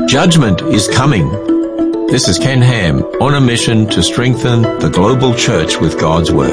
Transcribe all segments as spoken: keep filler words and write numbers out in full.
Judgment is coming. This is Ken Ham on a mission to strengthen the global church with God's Word.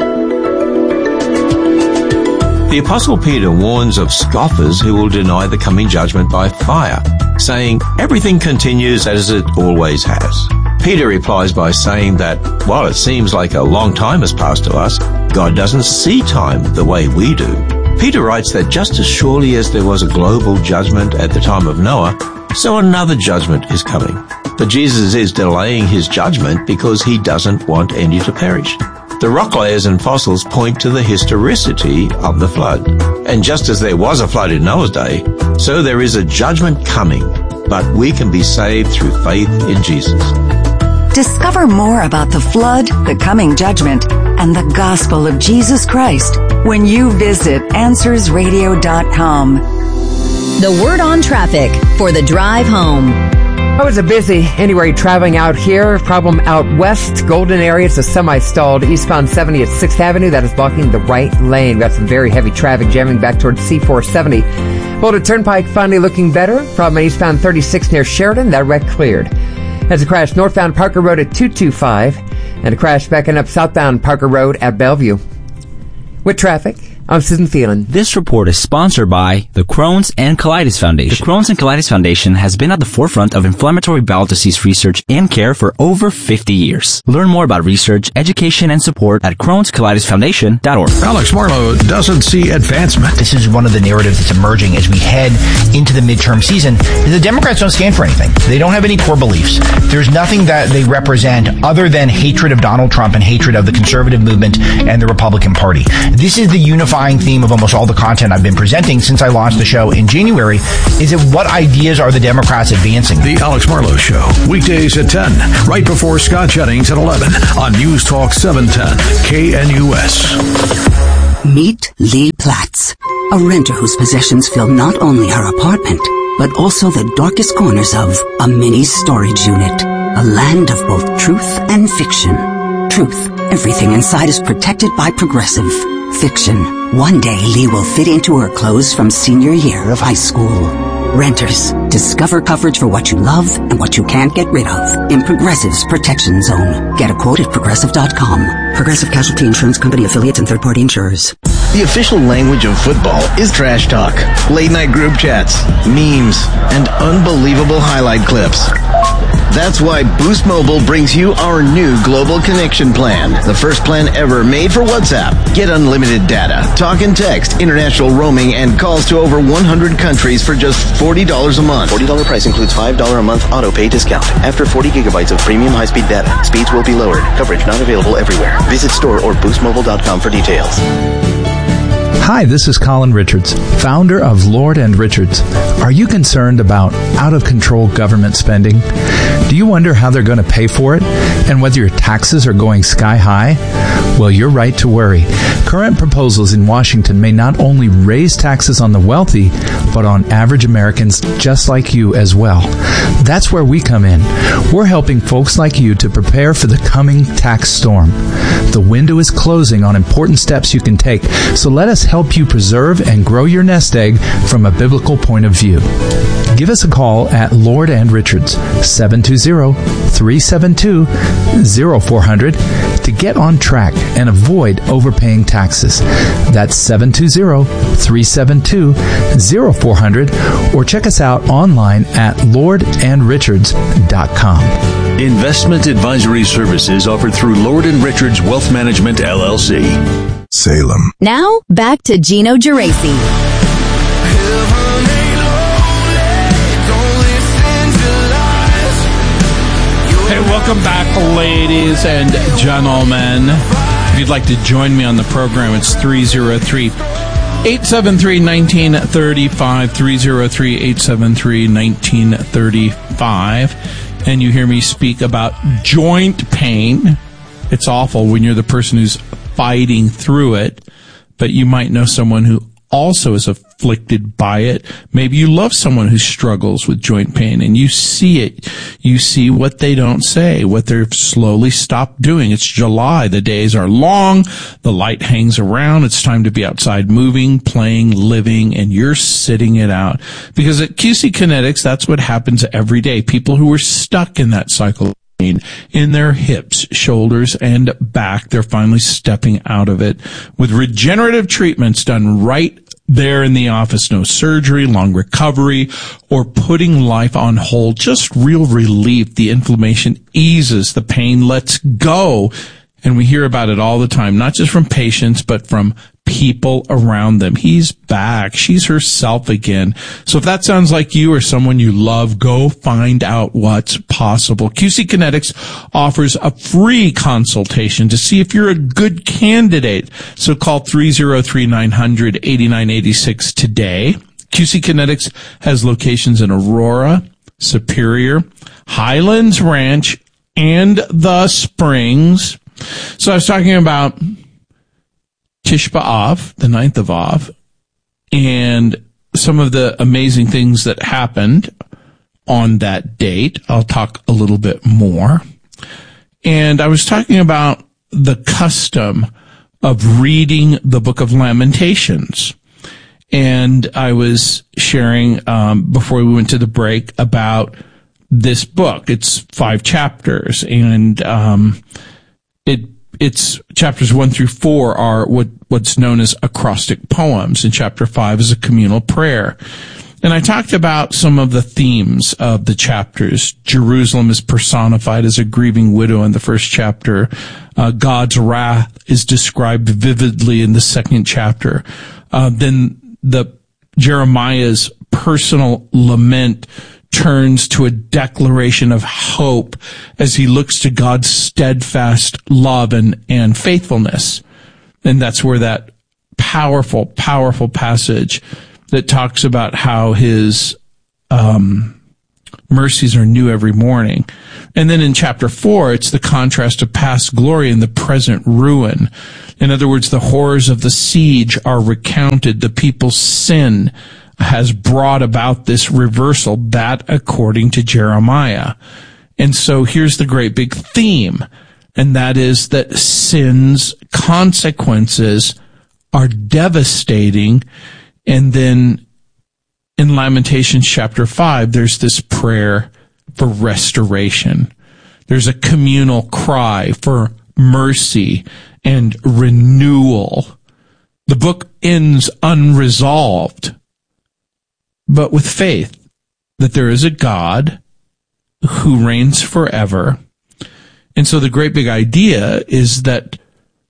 The Apostle Peter warns of scoffers who will deny the coming judgment by fire, saying everything continues as it always has. Peter replies by saying that while it seems like a long time has passed to us, God doesn't see time the way we do. Peter writes that just as surely as there was a global judgment at the time of Noah, so another judgment is coming. But Jesus is delaying his judgment because he doesn't want any to perish. The rock layers and fossils point to the historicity of the flood. And just as there was a flood in Noah's day, so there is a judgment coming, but we can be saved through faith in Jesus. Discover more about the flood, the coming judgment, and the gospel of Jesus Christ when you visit answers radio dot com. The word on traffic for the drive home. Oh, it's a busy anyway traveling out here. Problem out west, Golden area. It's a semi-stalled eastbound seventy at sixth Avenue. That is blocking the right lane. We've got some very heavy traffic jamming back towards C four seventy. Boulder Turnpike finally looking better. Problem eastbound thirty-six near Sheridan. That wreck cleared. As a crash northbound Parker Road at two twenty-five. And a crash backing up southbound Parker Road at Bellevue. With traffic, I'm Susan Phelan. This report is sponsored by the Crohn's and Colitis Foundation. The Crohn's and Colitis Foundation has been at the forefront of inflammatory bowel disease research and care for over fifty years. Learn more about research, education, and support at crohns colitis foundation dot org. Alex Marlowe doesn't see advancement. This is one of the narratives that's emerging as we head into the midterm season. The Democrats don't stand for anything. They don't have any core beliefs. There's nothing that they represent other than hatred of Donald Trump and hatred of the conservative movement and the Republican Party. This is the unifying theme of almost all the content I've been presenting since I launched the show in January. Is it what ideas are the Democrats advancing? The Alex Marlowe Show, weekdays at ten, right before Scott Jennings at eleven on News Talk seven ten K N U S. Meet Lee Platts, a renter whose possessions fill not only her apartment, but also the darkest corners of a mini storage unit. A land of both truth and fiction. Truth, everything inside is protected by Progressive. Fiction, one day Lee will fit into her clothes from senior year of high school. Renters, discover coverage for what you love and what you can't get rid of in Progressive's Protection Zone. Get a quote at progressive dot com. Progressive Casualty Insurance Company affiliates and third-party insurers. The official language of football is trash talk, late-night group chats, memes, and unbelievable highlight clips. That's why Boost Mobile brings you our new Global Connection Plan, the first plan ever made for WhatsApp. Get unlimited data, talk and text, international roaming, and calls to over one hundred countries for just forty dollars a month. forty dollars price includes five dollars a month auto pay discount. After forty gigabytes of premium high-speed data, speeds will be lowered. Coverage not available everywhere. Visit store or boost mobile dot com for details. Hi, this is Colin Richards, founder of Lord and Richards. Are you concerned about out-of-control government spending? Do you wonder how they're going to pay for it and whether your taxes are going sky high? Well, you're right to worry. Current proposals in Washington may not only raise taxes on the wealthy, but on average Americans just like you as well. That's where we come in. We're helping folks like you to prepare for the coming tax storm. The window is closing on important steps you can take, so let us help you preserve and grow your nest egg from a biblical point of view. Give us a call at Lord and Richards, seven two zero, three seven two, zero four zero zero to get on track and avoid overpaying taxes. That's seven two zero, three seven two, zero four zero zero or check us out online at lord and richards dot com. Investment advisory services offered through Lord and Richards Wealth Management, L L C. Salem. Now, back to Gino Geraci. Hey, welcome back, ladies and gentlemen. If you'd like to join me on the program, it's three oh three, eight seven three, one nine three five, three oh three, eight seven three, one nine three five. And you hear me speak about joint pain. It's awful when you're the person who's fighting through it, but you might know someone who also is afflicted by it. Maybe you love someone who struggles with joint pain and you see it. You see what they don't say, what they've slowly stopped doing. It's July. The days are long. The light hangs around. It's time to be outside moving, playing, living, and you're sitting it out. Because at Q C Kinetics, that's what happens every day. People who are stuck in that cycle in their hips, shoulders, and back, they're finally stepping out of it with regenerative treatments done right there in the office. No surgery, long recovery, or putting life on hold. Just real relief. The inflammation eases, the pain lets go. And we hear about it all the time, not just from patients, but from people around them. He's back. She's herself again. So if that sounds like you or someone you love, go find out what's possible. Q C Kinetics offers a free consultation to see if you're a good candidate. So call three oh three, nine hundred, eighty-nine eighty-six today. Q C Kinetics has locations in Aurora, Superior, Highlands Ranch, and the Springs. So I was talking about Tish B'Av, the ninth of Av, and some of the amazing things that happened on that date. I'll talk a little bit more. And I was talking about the custom of reading the Book of Lamentations. And I was sharing, um, before we went to the break, about this book. It's five chapters, and um it It's chapters one through four are what, what's known as acrostic poems, and chapter five is a communal prayer. And I talked about some of the themes of the chapters. Jerusalem is personified as a grieving widow in the first chapter. Uh, God's wrath is described vividly in the second chapter. Uh, then the Jeremiah's personal lament turns to a declaration of hope as he looks to God's steadfast love and, and faithfulness. And that's where that powerful, powerful passage that talks about how his um, mercies are new every morning. And then in chapter four, it's the contrast of past glory and the present ruin. In other words, the horrors of the siege are recounted. The people's sin has brought about this reversal, that according to Jeremiah. And so here's the great big theme, and that is that sin's consequences are devastating. And then in Lamentations chapter five, there's this prayer for restoration. There's a communal cry for mercy and renewal. The book ends unresolved, but with faith that there is a God who reigns forever. And so the great big idea is that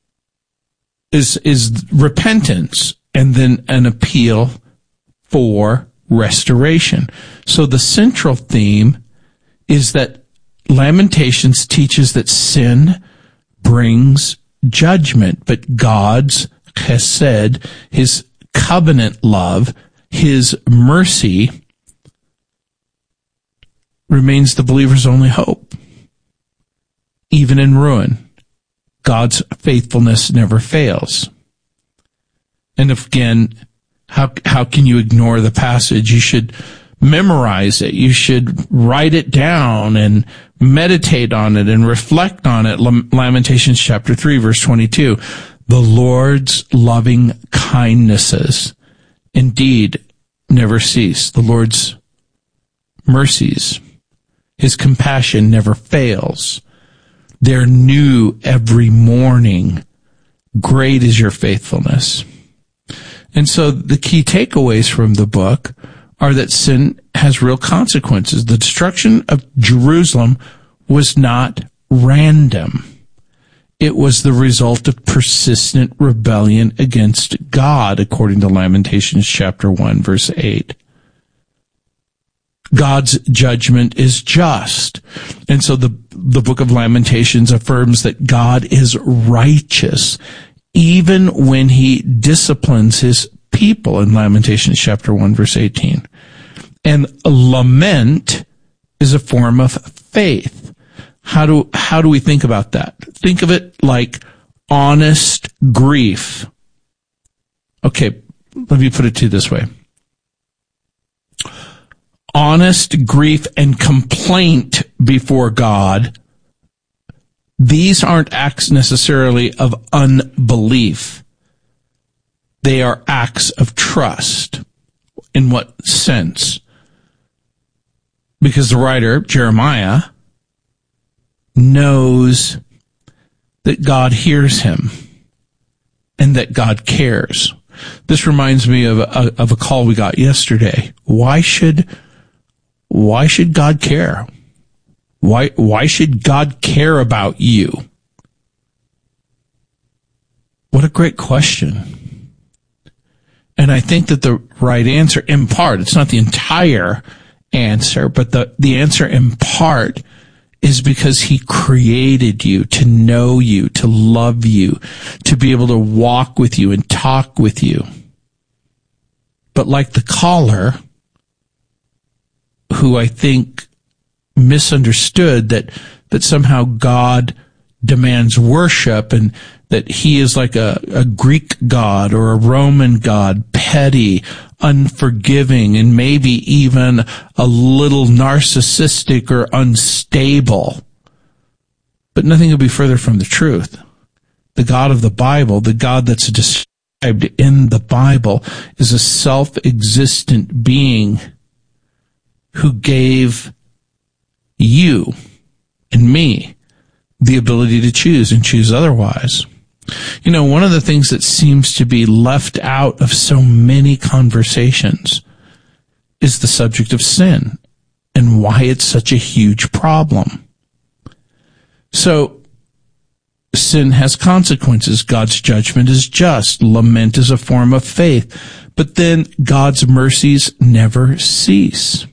is, is repentance and then an appeal for restoration. So the central theme is that Lamentations teaches that sin brings judgment, but God's chesed, his covenant love, his mercy, remains the believer's only hope. Even in ruin, God's faithfulness never fails. And again, how how can you ignore the passage? You should memorize it. You should write it down and meditate on it and reflect on it. Lamentations chapter three, verse twenty-two. The Lord's loving kindnesses indeed never cease. The Lord's mercies, his compassion never fails. They're new every morning. Great is your faithfulness. And so the key takeaways from the book are that sin has real consequences. The destruction of Jerusalem was not random. It was the result of persistent rebellion against God, according to Lamentations chapter one, verse eight. God's judgment is just. And so the, the book of Lamentations affirms that God is righteous, even when he disciplines his people in Lamentations chapter one, verse eighteen. And lament is a form of faith. How do, how do we think about that? Think of it like honest grief. Okay, let me put it to you this way. Honest grief and complaint before God, these aren't acts necessarily of unbelief. They are acts of trust. In what sense? Because the writer, Jeremiah, knows that God hears him and that God cares. This reminds me of a, of a call we got yesterday. Why should, why should God care? Why, why should God care about you? What a great question. And I think that the right answer, in part, it's not the entire answer, but the, the answer in part is because he created you to know you, to love you, to be able to walk with you and talk with you. But like the caller, who I think misunderstood that, that somehow God demands worship and that he is like a, a Greek god or a Roman god, petty, unforgiving, and maybe even a little narcissistic or unstable. But nothing could be further from the truth. The God of the Bible, the God that's described in the Bible, is a self-existent being who gave you and me the ability to choose and choose otherwise. You know, one of the things that seems to be left out of so many conversations is the subject of sin and why it's such a huge problem. So, sin has consequences. God's judgment is just. Lament is a form of faith. But then God's mercies never cease.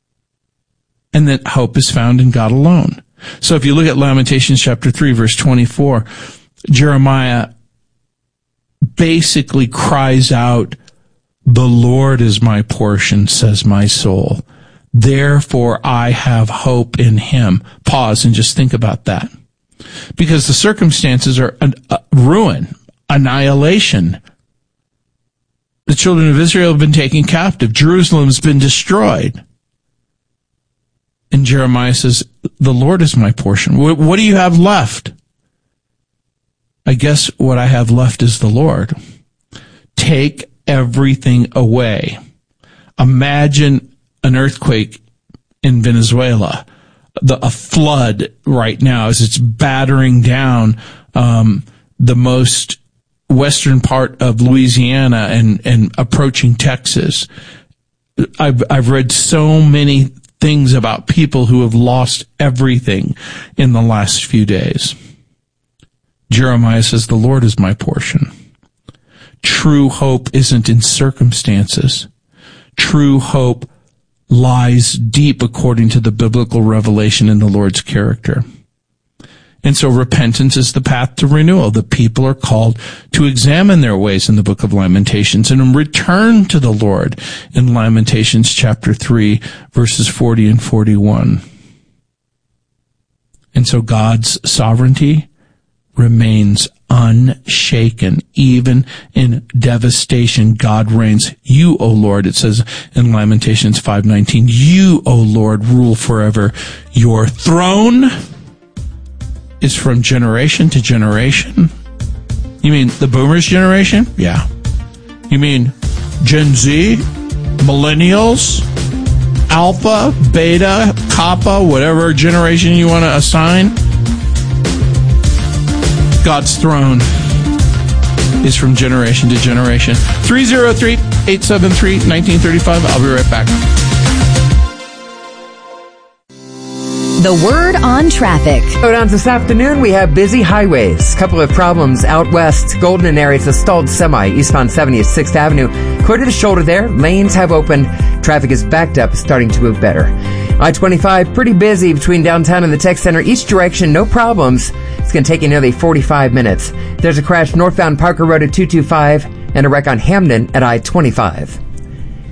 And that hope is found in God alone. So if you look at Lamentations chapter three, verse twenty-four, Jeremiah basically cries out, "The Lord is my portion, says my soul. Therefore I have hope in him." Pause and just think about that. Because the circumstances are an, uh, ruin, annihilation. The children of Israel have been taken captive. Jerusalem's been destroyed. And Jeremiah says, "The Lord is my portion." What, what do you have left? I guess what I have left is the Lord. Take everything away. Imagine an earthquake in Venezuela, the, a flood right now as it's battering down um, the most western part of Louisiana and, and approaching Texas. I've, I've read so many things about people who have lost everything in the last few days. Jeremiah says, "The Lord is my portion." True hope isn't in circumstances. True hope lies deep according to the biblical revelation in the Lord's character. And so repentance is the path to renewal. The people are called to examine their ways in the book of Lamentations and return to the Lord in Lamentations chapter three, verses forty and forty-one. And so God's sovereignty remains unshaken. Even in devastation, God reigns. You, O Lord, it says in Lamentations five nineteen, you, O Lord, rule forever. Your throne is from generation to generation. You mean the boomers generation? Yeah. You mean Gen Z, millennials, alpha, beta, kappa, whatever generation you want to assign? God's throne is from generation to generation. three oh three, eight seven three, one nine three five. I'll be right back. The Word on Traffic. Go down this afternoon, we have busy highways. Couple of problems out west. Golden area, it's a stalled semi. Eastbound seventy at sixth Avenue. Clear to the shoulder there. Lanes have opened. Traffic is backed up, starting to move better. I twenty-five, pretty busy between downtown and the tech center. Each direction, no problems. It's going to take you nearly forty-five minutes. There's a crash northbound Parker Road at two twenty-five and a wreck on Hamden at I twenty-five.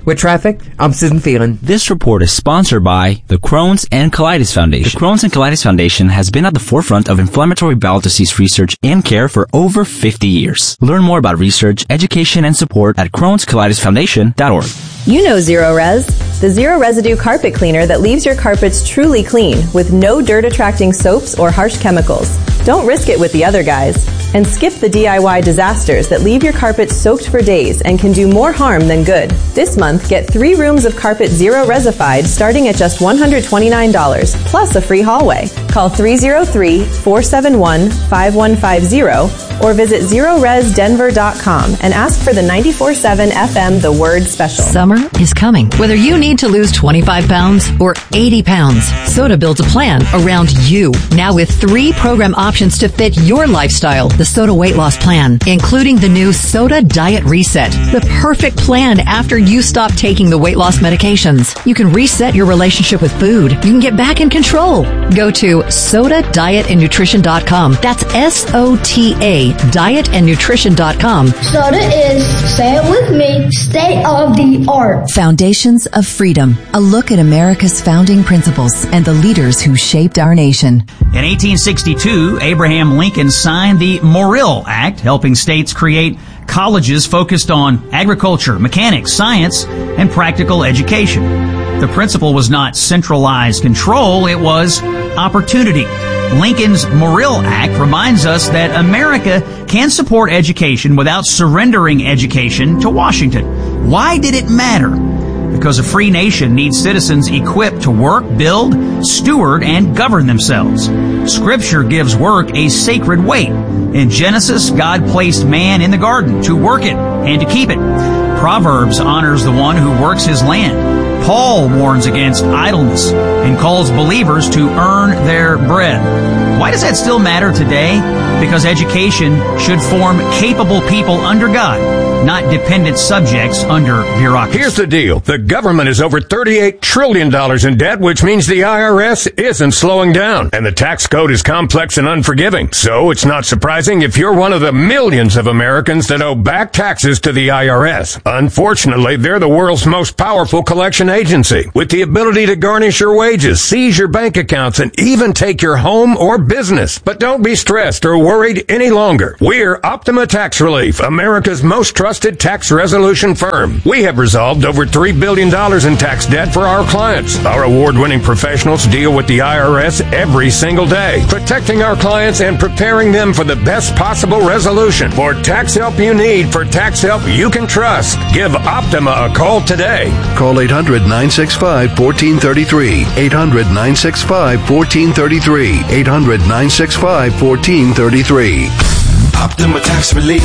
With traffic, I'm Susan Phelan. This report is sponsored by the Crohn's and Colitis Foundation. The Crohn's and Colitis Foundation has been at the forefront of inflammatory bowel disease research and care for over fifty years. Learn more about research, education, and support at crohns colitis foundation dot org. You know Zero Res, the zero residue carpet cleaner that leaves your carpets truly clean with no dirt-attracting soaps or harsh chemicals. Don't risk it with the other guys. And skip the D I Y disasters that leave your carpet soaked for days and can do more harm than good. This month, get three rooms of carpet Zero Resified starting at just one hundred twenty-nine dollars, plus a free hallway. Call three oh three, four seven one, five one five zero or visit zero res denver dot com and ask for the ninety-four point seven F M The Word Special. Summer is coming. Whether you need to lose twenty-five pounds or eighty pounds, Soda builds a plan around you. Now with three program options to fit your lifestyle. The Soda Weight Loss Plan, including the new Soda Diet Reset. The perfect plan after you stop taking the weight loss medications. You can reset your relationship with food. You can get back in control. Go to soda diet and nutrition dot com. That's S O T A, diet and nutrition dot com. Soda is, say it with me, state of the art. Foundations of Freedom, a look at America's founding principles and the leaders who shaped our nation. In eighteen sixty-two, Abraham Lincoln signed the Morrill Act, helping states create colleges focused on agriculture, mechanics, science, and practical education. The principle was not centralized control, it was opportunity. Lincoln's Morrill Act reminds us that America can support education without surrendering education to Washington. Why did it matter? Because a free nation needs citizens equipped to work, build, steward, and govern themselves. Scripture gives work a sacred weight. In Genesis, God placed man in the garden to work it and to keep it. Proverbs honors the one who works his land. Paul warns against idleness and calls believers to earn their bread. Why does that still matter today? Because education should form capable people under God, not dependent subjects under bureaucracy. Here's the deal. The government is over thirty-eight trillion dollars in debt, which means the I R S isn't slowing down. And the tax code is complex and unforgiving. So it's not surprising if you're one of the millions of Americans that owe back taxes to the I R S. Unfortunately, they're the world's most powerful collection agency, with the ability to garnish your wages, seize your bank accounts, and even take your home or business. But don't be stressed or worried any longer. We're Optima Tax Relief, America's most trusted tax resolution firm. We have resolved over three billion dollars in tax debt for our clients. Our award-winning professionals deal with the I R S every single day, protecting our clients and preparing them for the best possible resolution. For tax help you need, for tax help you can trust, give Optima a call today. Call eight hundred, nine six five, one four three three. eight hundred, nine six five, one four three three. eight hundred, nine six five, one four three three. Optima Tax Relief.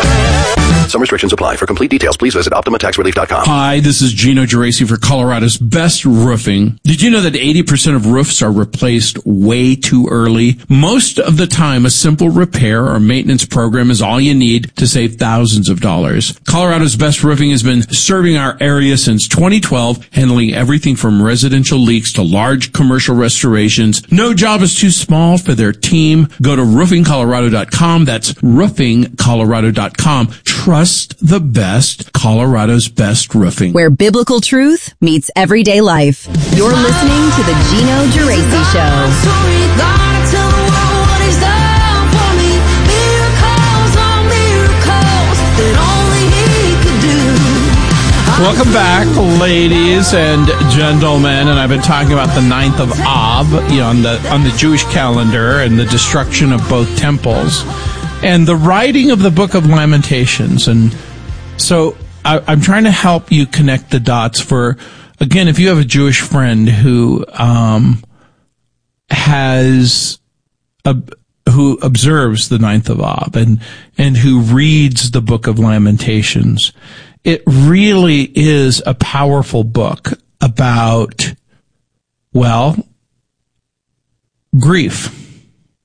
Some restrictions apply. For complete details, please visit optima tax relief dot com. Hi, this is Gino Geraci for Colorado's Best Roofing. Did you know that eighty percent of roofs are replaced way too early? Most of the time, a simple repair or maintenance program is all you need to save thousands of dollars. Colorado's Best Roofing has been serving our area since twenty twelve, handling everything from residential leaks to large commercial restorations. No job is too small for their team. Go to roofing colorado dot com. That's roofing colorado dot com. Trust the best, Colorado's Best Roofing. Where biblical truth meets everyday life. You're listening to the Gino Geraci Show. Welcome back, ladies and gentlemen, and I've been talking about the ninth of Av, you know, on the on the Jewish calendar, and the destruction of both temples, and the writing of the Book of Lamentations. And so I, I'm trying to help you connect the dots for, again, if you have a Jewish friend who um, has a who observes the ninth of Av and and who reads the Book of Lamentations. It really is a powerful book about, well, grief.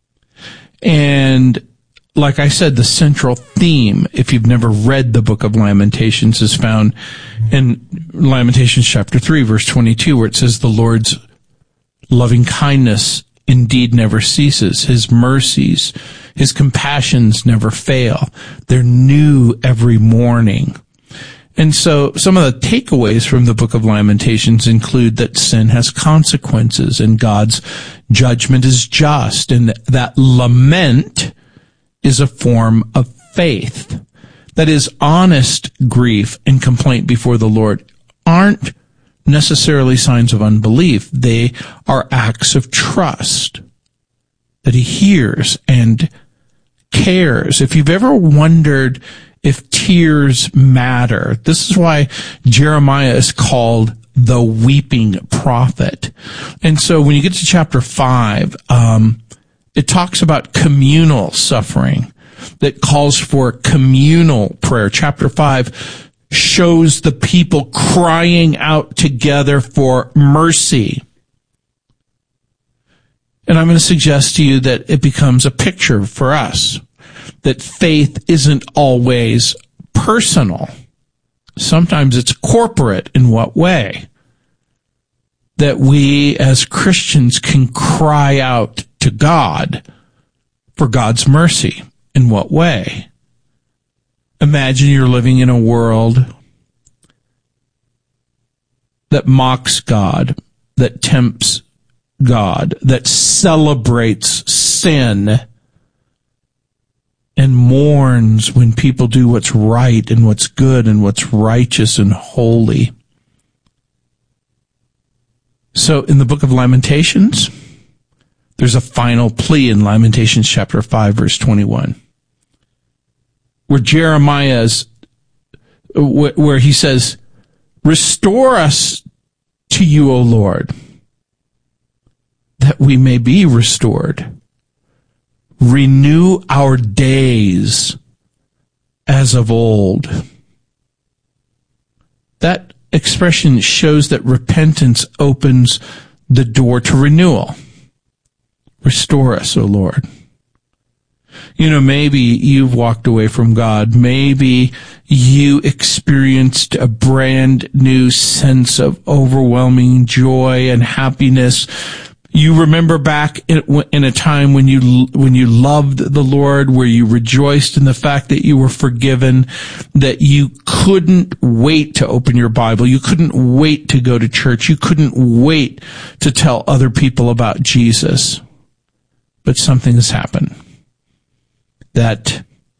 And like I said, the central theme, if you've never read the Book of Lamentations, is found in Lamentations chapter three, verse twenty-two, where it says, the Lord's loving kindness indeed never ceases. His mercies, his compassions never fail. They're new every morning. And so some of the takeaways from the book of Lamentations include that sin has consequences and God's judgment is just, and that lament is a form of faith. That is, honest grief and complaint before the Lord aren't necessarily signs of unbelief. They are acts of trust that he hears and cares. If you've ever wondered if tears matter, this is why Jeremiah is called the weeping prophet. And so when you get to chapter five, um, it talks about communal suffering that calls for communal prayer. Chapter five shows the people crying out together for mercy. And I'm going to suggest to you that it becomes a picture for us that faith isn't always personal. Sometimes it's corporate. In what way? That we as Christians can cry out to God for God's mercy. In what way? Imagine you're living in a world that mocks God, that tempts God, that celebrates sin, and mourns when people do what's right and what's good and what's righteous and holy. So in the book of Lamentations, there's a final plea in Lamentations chapter five, verse twenty-one, where Jeremiah's, where he says, "Restore us to you, O Lord, that we may be restored. Renew our days as of old." That expression shows that repentance opens the door to renewal. Restore us, O Lord. You know, maybe you've walked away from God. Maybe you experienced a brand new sense of overwhelming joy and happiness. You remember back in, in a time when you when you loved the Lord, where you rejoiced in the fact that you were forgiven, that you couldn't wait to open your Bible. You couldn't wait to go to church. You couldn't wait to tell other people about Jesus. But something has happened. That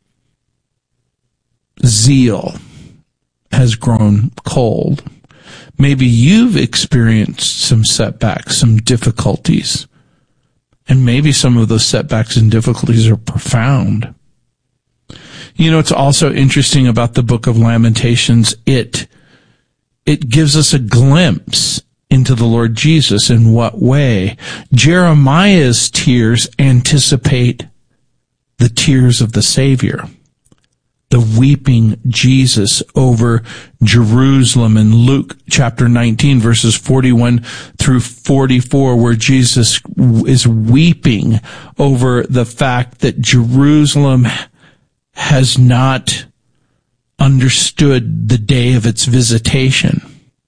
zeal has grown cold. Maybe you've experienced some setbacks, some difficulties, and maybe some of those setbacks and difficulties are profound. You know, it's also interesting about the book of Lamentations. It, it gives us a glimpse into the Lord Jesus. In what way? Jeremiah's tears anticipate the tears of the Savior. The weeping Jesus over Jerusalem in Luke chapter nineteen, verses forty-one through forty-four, where Jesus is weeping over the fact that Jerusalem has not understood the day of its visitation.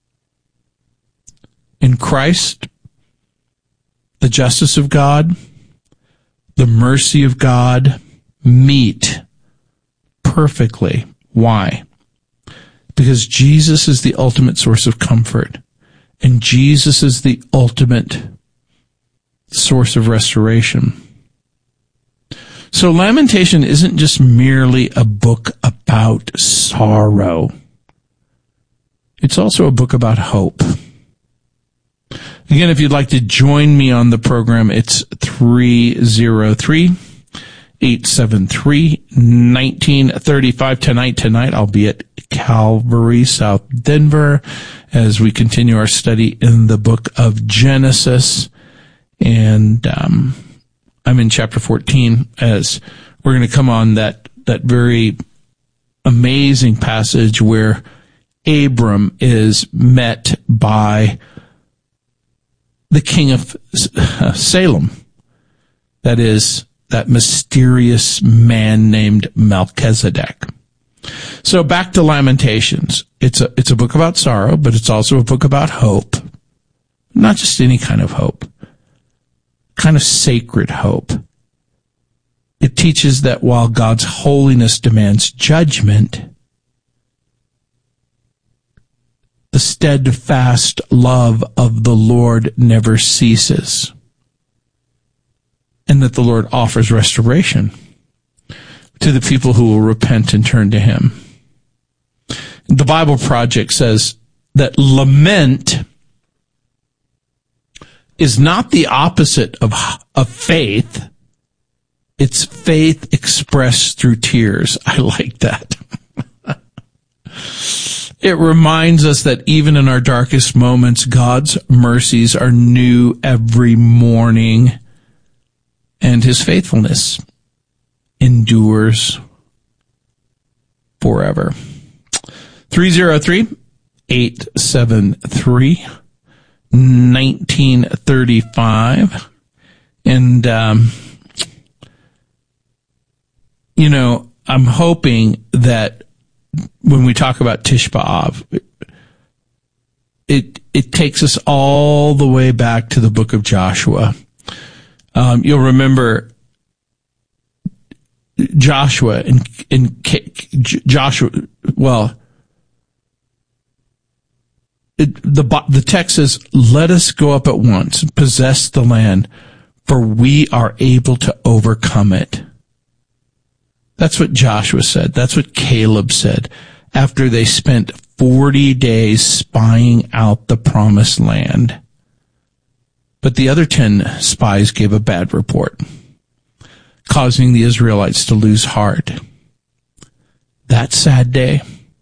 In Christ, the justice of God, the mercy of God meet perfectly. Why? Because Jesus is the ultimate source of comfort, and Jesus is the ultimate source of restoration. So Lamentation isn't just merely a book about sorrow. It's also a book about hope. Again, if you'd like to join me on the program, it's three oh three, eight seven three, one nine three five. Tonight, tonight, I'll be at Calvary, South Denver, as we continue our study in the book of Genesis. And um, I'm in chapter fourteen, as we're going to come on that, that very amazing passage where Abram is met by the king of Salem. That is, that mysterious man named Melchizedek. So back to Lamentations. It's a, it's a book about sorrow, but it's also a book about hope. Not just any kind of hope. Kind of sacred hope. It teaches that while God's holiness demands judgment, the steadfast love of the Lord never ceases, and that the Lord offers restoration to the people who will repent and turn to him. The Bible Project says that lament is not the opposite of, of faith. It's faith expressed through tears. I like that. It reminds us that even in our darkest moments, God's mercies are new every morning, and his faithfulness endures forever. three oh three, eight seven three, one nine three five. And, um, you know, I'm hoping that when we talk about Tish B'Av, it, it takes us all the way back to the book of Joshua. Um, you'll remember Joshua and, and Joshua, well, it, the, the text says, let us go up at once and possess the land, for we are able to overcome it. That's what Joshua said. That's what Caleb said after they spent forty days spying out the promised land. But the other ten spies gave a bad report, causing the Israelites to lose heart. That sad day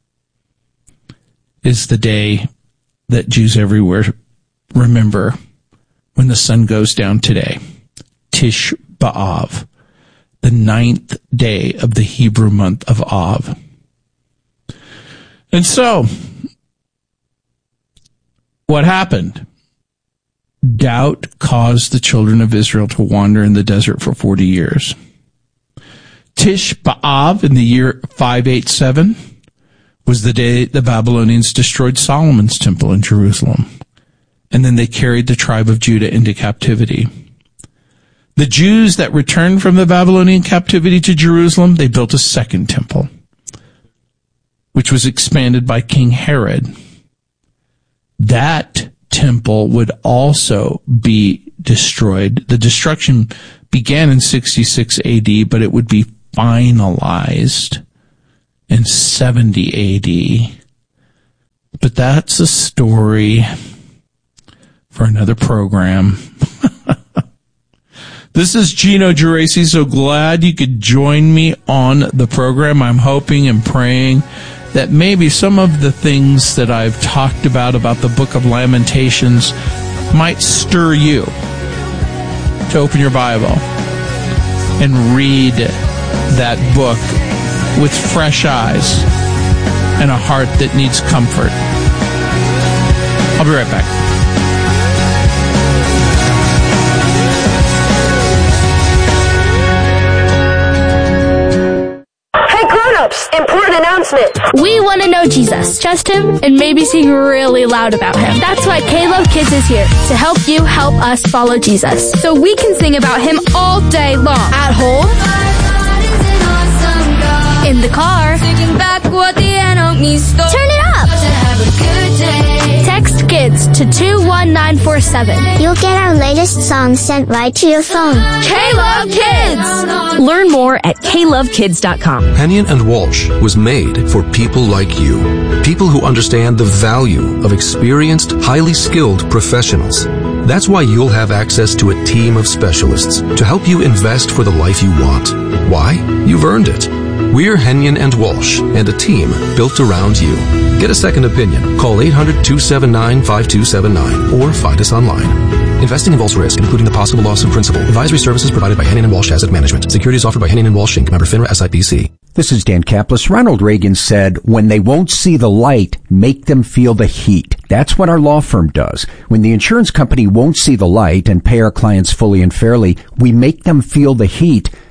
is the day that Jews everywhere remember when the sun goes down today. Tish B'Av, the ninth day of the Hebrew month of Av. And so, what happened? Doubt caused the children of Israel to wander in the desert for forty years. Tish B'Av in the year five eighty-seven was the day the Babylonians destroyed Solomon's temple in Jerusalem. And then they carried the tribe of Judah into captivity. The Jews that returned from the Babylonian captivity to Jerusalem, they built a second temple, which was expanded by King Herod. That temple would also be destroyed. The destruction began in sixty-six A D, but it would be finalized in seventy A D. But that's a story for another program. This is Gino Geraci. So glad you could join me on the program. I'm hoping and praying that maybe some of the things that I've talked about, about the book of Lamentations, might stir you to open your Bible and read that book with fresh eyes and a heart that needs comfort. I'll be right back. Important announcement. We want to know Jesus, trust him, and maybe sing really loud about him. That's why K-Love Kids is here to help you help us follow Jesus, so we can sing about him all day long. At home, in the car, taking back what the enemy stole. Turn it up. Text KIDS to two one nine four seven. You'll get our latest songs sent right to your phone. K-Love Kids! Learn more at K love kids dot com. Hennion and Walsh was made for people like you. People who understand the value of experienced, highly skilled professionals. That's why you'll have access to a team of specialists to help you invest for the life you want. Why? You've earned it. We're Hennion and Walsh, and a team built around you. Get a second opinion. Call eight hundred, two seven nine, five two seven nine or find us online. Investing involves risk, including the possible loss of principal. Advisory services provided by Hennion and Walsh Asset Management. Securities offered by Hennion and Walsh, Incorporated. Member FINRA S I P C. This is Dan Kaplis. Ronald Reagan said, when they won't see the light, make them feel the heat. That's what our law firm does. When the insurance company won't see the light and pay our clients fully and fairly, we make them feel the heat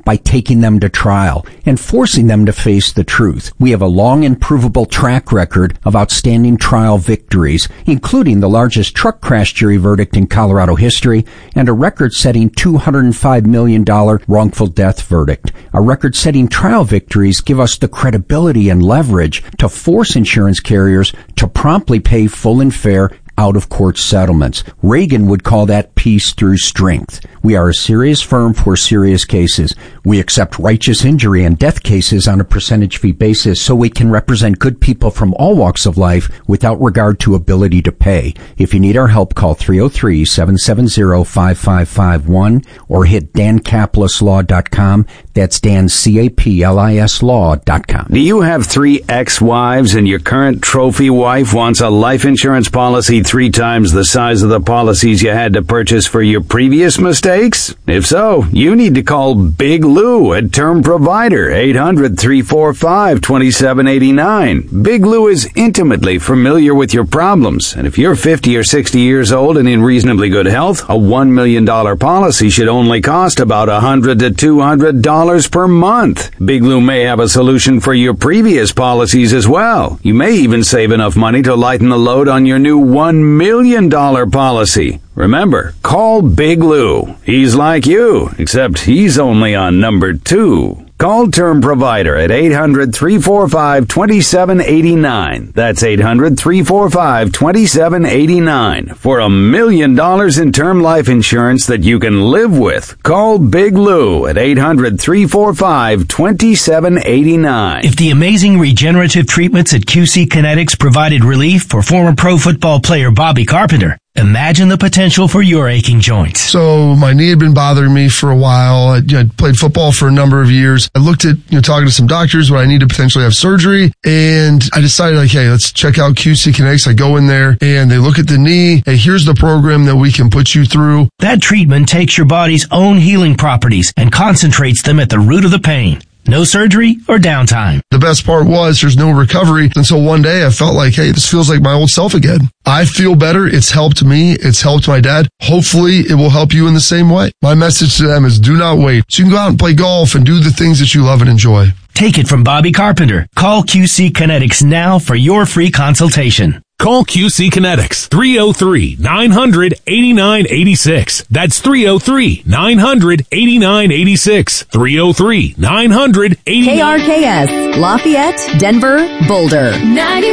by taking them to trial and forcing them to face the truth. We have a long and provable track record of outstanding trial victories, including the largest truck crash jury verdict in Colorado history and a record-setting two hundred five million dollars wrongful death verdict. Our record-setting trial victories give us the credibility and leverage to force insurance carriers to promptly pay full and fair out-of-court settlements. Reagan would call that peace through strength. We are a serious firm for serious cases. We accept righteous injury and death cases on a percentage fee basis so we can represent good people from all walks of life without regard to ability to pay. If you need our help, call three oh three, seven seven zero, five five five one or hit dan caplis law dot com. That's Dan, C A P L I S law dot com. Do you have three ex-wives and your current trophy wife wants a life insurance policy three times the size of the policies you had to purchase for your previous mistakes? If so, you need to call Big Lou at Term Provider, eight hundred, three four five, two seven eight nine. Big Lou is intimately familiar with your problems, and if you're fifty or sixty years old and in reasonably good health, a one million dollars policy should only cost about one hundred to two hundred dollars per month. Big Lou may have a solution for your previous policies as well. You may even save enough money to lighten the load on your new one million dollars policy. Remember, call Big Lou. He's like you, except he's only on number two. Call Term Provider at eight hundred, three four five, two seven eight nine. That's eight hundred, three four five, two seven eight nine for a million dollars in term life insurance that you can live with. Call Big Lou at eight hundred, three four five, two seven eight nine. If the amazing regenerative treatments at Q C Kinetics provided relief for former pro football player Bobby Carpenter, imagine the potential for your aching joints. So my knee had been bothering me for a while. I, you know, I played football for a number of years. I looked at, you know, talking to some doctors where I need to potentially have surgery. And I decided, like, hey, let's check out Q C Kinetics. I go in there and they look at the knee. Hey, here's the program that we can put you through. That treatment takes your body's own healing properties and concentrates them at the root of the pain. No surgery or downtime. The best part was there's no recovery until one day I felt like, hey, this feels like my old self again. I feel better. It's helped me. It's helped my dad. Hopefully it will help you in the same way. My message to them is do not wait. So you can go out and play golf and do the things that you love and enjoy. Take it from Bobby Carpenter. Call Q C Kinetics now for your free consultation. Call Q C Kinetics, three oh three, nine hundred, eighty-nine eighty-six. That's three oh three, nine hundred, eighty-nine eighty-six. three oh three, nine hundred, eighty-nine K R K S, Lafayette, Denver, Boulder. ninety